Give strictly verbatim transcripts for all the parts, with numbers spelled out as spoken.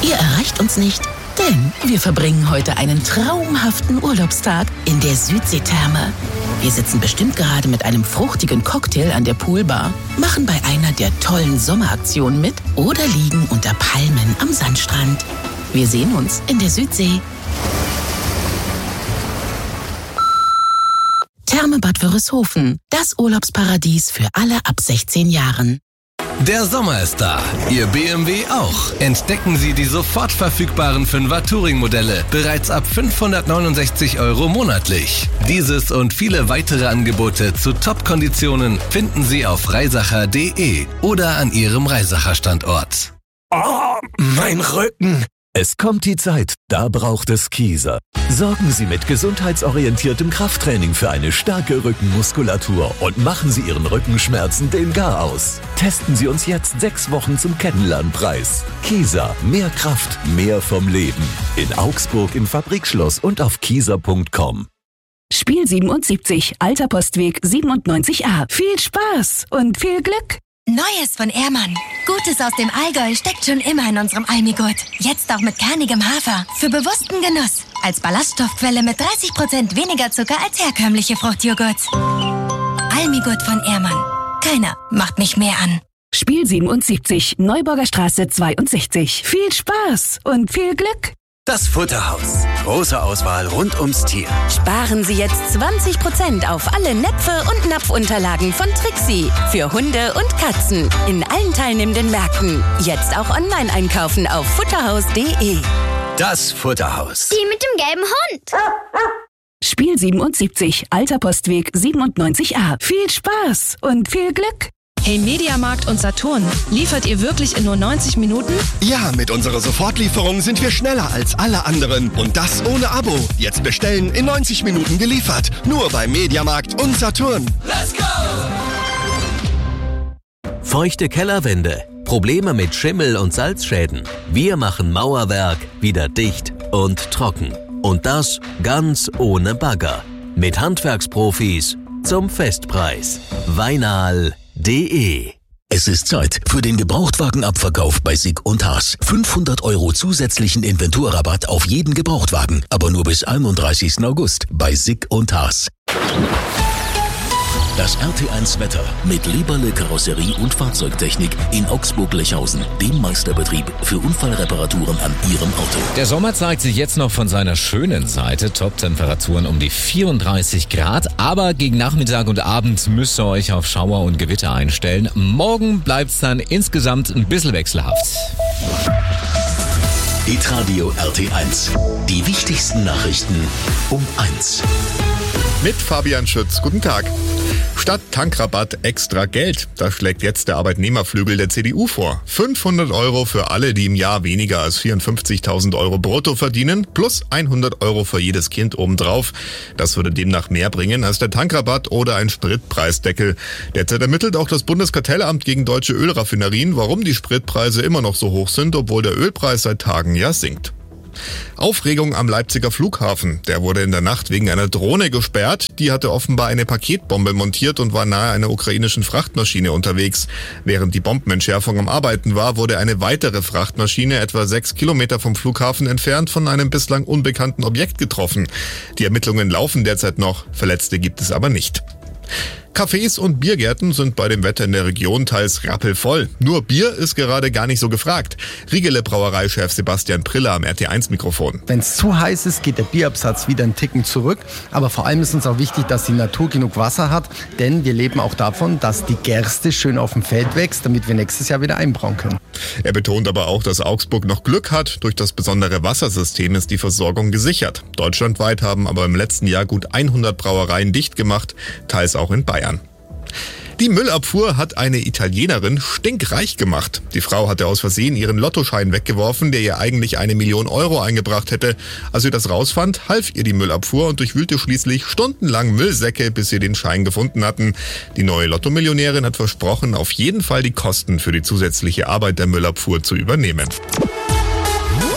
Ihr erreicht uns nicht, denn wir verbringen heute einen traumhaften Urlaubstag in der Südseetherme. Wir sitzen bestimmt gerade mit einem fruchtigen Cocktail an der Poolbar, machen bei einer der tollen Sommeraktionen mit oder liegen unter Palmen am Sandstrand. Wir sehen uns in der Südsee. Therme Bad Wörishofen, das Urlaubsparadies für alle ab sechzehn Jahren. Der Sommer ist da, Ihr B M W auch. Entdecken Sie die sofort verfügbaren fünfer Touring-Modelle, bereits ab fünfhundertneunundsechzig Euro monatlich. Dieses und viele weitere Angebote zu Top-Konditionen finden Sie auf reisacher punkt de oder an Ihrem Reisacher-Standort. Oh, mein Rücken! Es kommt die Zeit, da braucht es Kieser. Sorgen Sie mit gesundheitsorientiertem Krafttraining für eine starke Rückenmuskulatur und machen Sie Ihren Rückenschmerzen den Gar aus. Testen Sie uns jetzt sechs Wochen zum Kennenlernpreis. Kieser, mehr Kraft, mehr vom Leben. In Augsburg im Fabrikschloss und auf kieser punkt com. Spiel siebenundsiebzig, Alter Postweg siebenundneunzig a. Viel Spaß und viel Glück! Neues von Ehrmann. Gutes aus dem Allgäu steckt schon immer in unserem Almigurt. Jetzt auch mit kernigem Hafer. Für bewussten Genuss. Als Ballaststoffquelle mit dreißig Prozent weniger Zucker als herkömmliche Fruchtjoghurts. Almigurt von Ehrmann. Keiner macht mich mehr an. Spiel siebenundsiebzig, Neuburger Straße zweiundsechzig. Viel Spaß und viel Glück! Das Futterhaus. Große Auswahl rund ums Tier. Sparen Sie jetzt zwanzig Prozent auf alle Näpfe und Napfunterlagen von Trixie. Für Hunde und Katzen. In allen teilnehmenden Märkten. Jetzt auch online einkaufen auf futterhaus punkt de. Das Futterhaus. Die mit dem gelben Hund. Spiel siebenundsiebzig, Alter Postweg siebenundneunzig a. Viel Spaß und viel Glück! Hey Mediamarkt und Saturn, liefert ihr wirklich in nur neunzig Minuten? Ja, mit unserer Sofortlieferung sind wir schneller als alle anderen. Und das ohne Abo. Jetzt bestellen, in neunzig Minuten geliefert. Nur bei Mediamarkt und Saturn. Let's go! Feuchte Kellerwände, Probleme mit Schimmel und Salzschäden. Wir machen Mauerwerk wieder dicht und trocken. Und das ganz ohne Bagger. Mit Handwerksprofis zum Festpreis. Weinal punkt de. Es ist Zeit für den Gebrauchtwagenabverkauf bei Sick und Haas. fünfhundert Euro zusätzlichen Inventurrabatt auf jeden Gebrauchtwagen, aber nur bis einunddreißigsten August bei Sick und Haas. Das R T eins Wetter mit Leberle Karosserie und Fahrzeugtechnik in Augsburg-Lechhausen, dem Meisterbetrieb für Unfallreparaturen an Ihrem Auto. Der Sommer zeigt sich jetzt noch von seiner schönen Seite. Top-Temperaturen um die vierunddreißig Grad. Aber gegen Nachmittag und Abend müsst ihr euch auf Schauer und Gewitter einstellen. Morgen bleibt's dann insgesamt ein bisschen wechselhaft. Hitradio R T eins. Die wichtigsten Nachrichten um eins. Mit Fabian Schütz. Guten Tag. Statt Tankrabatt extra Geld. Das schlägt jetzt der Arbeitnehmerflügel der C D U vor. fünfhundert Euro für alle, die im Jahr weniger als vierundfünfzigtausend Euro brutto verdienen, plus hundert Euro für jedes Kind obendrauf. Das würde demnach mehr bringen als der Tankrabatt oder ein Spritpreisdeckel. Derzeit ermittelt auch das Bundeskartellamt gegen deutsche Ölraffinerien, warum die Spritpreise immer noch so hoch sind, obwohl der Ölpreis seit Tagen ja sinkt. Aufregung am Leipziger Flughafen. Der wurde in der Nacht wegen einer Drohne gesperrt. Die hatte offenbar eine Paketbombe montiert und war nahe einer ukrainischen Frachtmaschine unterwegs. Während die Bombenentschärfung am Arbeiten war, wurde eine weitere Frachtmaschine etwa sechs Kilometer vom Flughafen entfernt von einem bislang unbekannten Objekt getroffen. Die Ermittlungen laufen derzeit noch. Verletzte gibt es aber nicht. Cafés und Biergärten sind bei dem Wetter in der Region teils rappelvoll. Nur Bier ist gerade gar nicht so gefragt. Riegele Brauereichef Sebastian Priller am R T eins Mikrofon. Wenn es zu heiß ist, geht der Bierabsatz wieder einen Ticken zurück. Aber vor allem ist uns auch wichtig, dass die Natur genug Wasser hat. Denn wir leben auch davon, dass die Gerste schön auf dem Feld wächst, damit wir nächstes Jahr wieder einbrauen können. Er betont aber auch, dass Augsburg noch Glück hat. Durch das besondere Wassersystem ist die Versorgung gesichert. Deutschlandweit haben aber im letzten Jahr gut hundert Brauereien dicht gemacht, teils auch in Bayern. Die Müllabfuhr hat eine Italienerin stinkreich gemacht. Die Frau hatte aus Versehen ihren Lottoschein weggeworfen, der ihr eigentlich eine Million Euro eingebracht hätte. Als sie das rausfand, half ihr die Müllabfuhr und durchwühlte schließlich stundenlang Müllsäcke, bis sie den Schein gefunden hatten. Die neue Lottomillionärin hat versprochen, auf jeden Fall die Kosten für die zusätzliche Arbeit der Müllabfuhr zu übernehmen.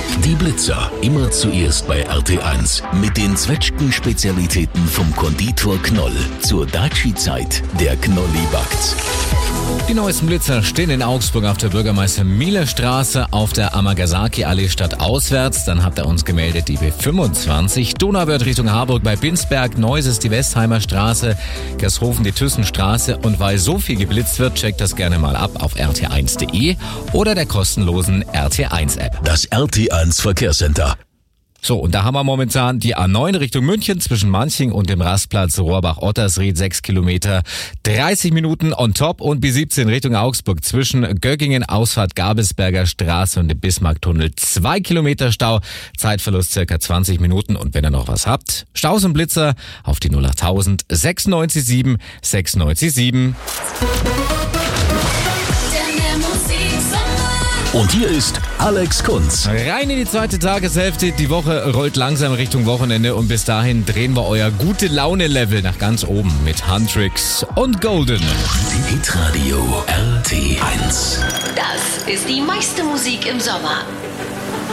Die Blitzer, immer zuerst bei R T eins. Mit den Zwetschgen-Spezialitäten vom Konditor Knoll. Zur Daci-Zeit, der Knolli backt. Die neuesten Blitzer stehen in Augsburg auf der Bürgermeister-Miele-Straße, auf der Amagasaki-Allee stadtauswärts. Dann habt ihr uns gemeldet, die B fünfundzwanzig. Donauwörth Richtung Harburg bei Binsberg, Neuses die Westheimer Straße, Gershofen die Thyssenstraße. Und weil so viel geblitzt wird, checkt das gerne mal ab auf r t eins punkt d e oder der kostenlosen R T eins App. Das R T eins Verkehrscenter. So, und da haben wir momentan die A neun Richtung München zwischen Manching und dem Rastplatz Rohrbach-Ottersried, sechs Kilometer, dreißig Minuten on top, und B siebzehn Richtung Augsburg zwischen Göggingen, Ausfahrt Gabelsberger Straße und dem Bismarcktunnel, zwei Kilometer Stau, Zeitverlust circa zwanzig Minuten. Und wenn ihr noch was habt, Staus und Blitzer auf die null achttausend sechsundneunzig sieben sechsundneunzig sieben. Und hier ist Alex Kunz. Rein in die zweite Tageshälfte. Die Woche rollt langsam Richtung Wochenende und bis dahin drehen wir euer Gute-Laune-Level nach ganz oben mit Huntrix und Golden. Hitradio R T eins. Das ist die meiste Musik im Sommer.